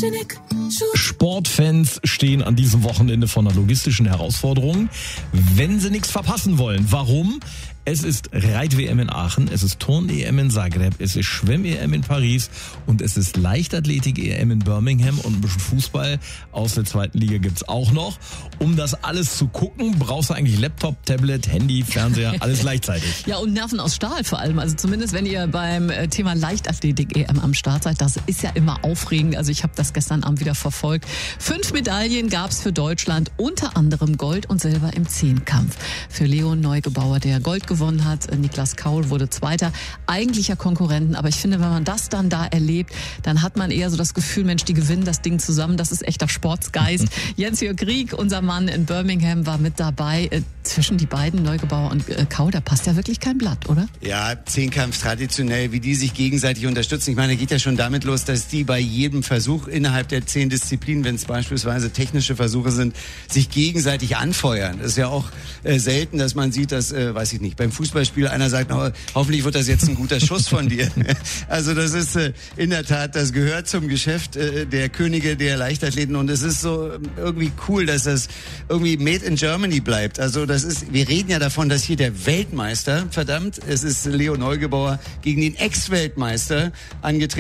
Sportfans stehen an diesem Wochenende vor einer logistischen Herausforderung, wenn sie nichts verpassen wollen. Warum? Es ist Reit-WM in Aachen, es ist Turn-EM in Zagreb, es ist Schwemm-EM in Paris und es ist Leichtathletik-EM in Birmingham und ein bisschen Fußball aus der zweiten Liga gibt's auch noch. Um das alles zu gucken, brauchst du eigentlich Laptop, Tablet, Handy, Fernseher, alles gleichzeitig. Ja, und Nerven aus Stahl vor allem. Also zumindest, wenn ihr beim Thema Leichtathletik-EM am Start seid. Das ist ja immer aufregend. Also ich habe das gestern Abend wieder verfolgt. 5 Medaillen gab's für Deutschland, unter anderem Gold und Silber im Zehnkampf. Für Leon Neugebauer, der Gold gewonnen hat. Niklas Kaul wurde Zweiter, eigentlicher Konkurrenten. Aber ich finde, wenn man das dann da erlebt, dann hat man eher so das Gefühl, Mensch, die gewinnen das Ding zusammen. Das ist echter Sportsgeist. Jens-Jörg Rieck, unser Mann in Birmingham, war mit dabei. Zwischen die beiden, Neugebauer und Kaul, da passt ja wirklich kein Blatt, oder? Ja, Zehnkampf traditionell, wie die sich gegenseitig unterstützen. Ich meine, geht ja schon damit los, dass die bei jedem Versuch innerhalb der 10 Disziplinen, wenn es beispielsweise technische Versuche sind, sich gegenseitig anfeuern. Das ist ja auch selten, dass man sieht, dass, weiß ich nicht, beim Fußballspiel einer sagt, oh, hoffentlich wird das jetzt ein guter Schuss von dir. Also das ist in der Tat, das gehört zum Geschäft der Könige der Leichtathleten und es ist so irgendwie cool, dass das irgendwie made in Germany bleibt. Also das ist, wir reden ja davon, dass hier der Weltmeister, verdammt, es ist Leo Neugebauer gegen den Ex-Weltmeister angetreten.